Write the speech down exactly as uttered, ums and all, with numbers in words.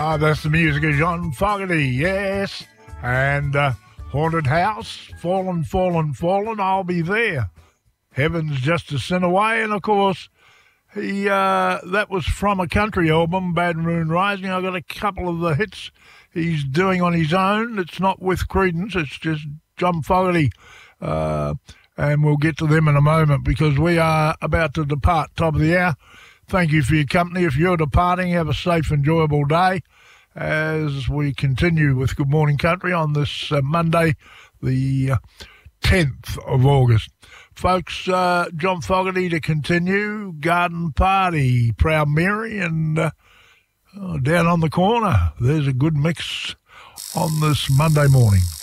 Ah, that's the music of John Fogerty, yes. And uh, Haunted House, Fallen, Fallen, Fallen, I'll Be There. Heaven's Just a Sin Away. And, of course, he uh, that was from a country album, Bad Moon Rising. I've got a couple of the hits he's doing on his own. It's not with Creedence. It's just John Fogerty. Uh, and we'll get to them in a moment because we are about to depart, top of the hour. Thank you for your company. If you're departing, have a safe, enjoyable day as we continue with Good Morning Country on this uh, Monday, the uh, tenth of August. Folks, uh, John Fogerty to continue, Garden Party, Proud Mary, and uh, oh, down on the corner, there's a good mix on this Monday morning.